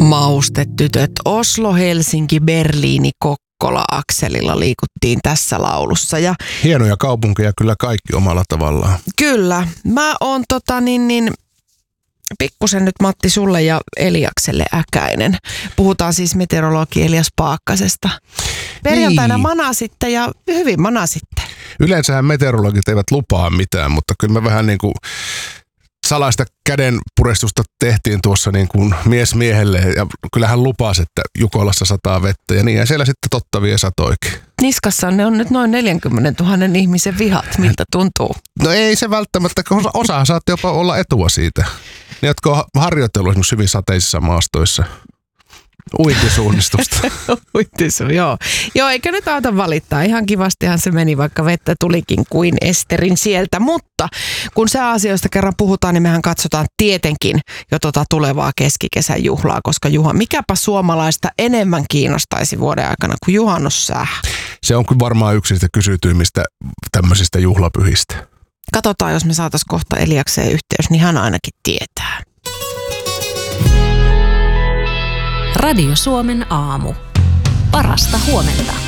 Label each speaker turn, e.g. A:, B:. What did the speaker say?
A: Maustetytöt, Oslo, Helsinki, Berliini, Kokkola-akselilla liikuttiin tässä laulussa. Ja
B: hienoja kaupunkeja kyllä kaikki omalla tavallaan.
A: kyllä. Mä oon pikkusen nyt Matti sulle ja Eliakselle äkäinen. Puhutaan siis meteorologi Elias Paakkasesta. Perjantaina
B: niin.
A: Manasitte ja hyvin manasitte.
B: Yleensähän meteorologit eivät lupaa mitään, mutta kyllä me vähän niin kuin salaista kädenpurestusta tehtiin tuossa niin kuin mies miehelle ja kyllähän lupasi, että Jukolassa sataa vettä ja niin ja siellä sitten totta vie satoikin.
A: Niskassanne on nyt noin 40 000 ihmisen vihat, miltä tuntuu?
B: No ei se välttämättä, osahan saatte jopa olla etua siitä. Ne, jotka on harjoitellut esimerkiksi hyvin sateisissa maastoissa. Uintisuunnistusta. Joo, eikä nyt auta valittaa. Ihan kivastihan se meni, vaikka vettä tulikin kuin esterin sieltä. Mutta kun sääasioista kerran puhutaan, niin mehän katsotaan tietenkin jo tulevaa keskikesän juhlaa. Koska Juha, mikäpä suomalaista enemmän kiinnostaisi vuoden aikana kuin juhannussää? Se on kyllä varmaan yksi niistä kysytyimmistä tämmöisistä juhlapyhistä.
A: Katsotaan, jos me saataisiin kohta Eliakseen yhteys, niin hän ainakin tietää.
C: Radio Suomen aamu. Parasta huomenta.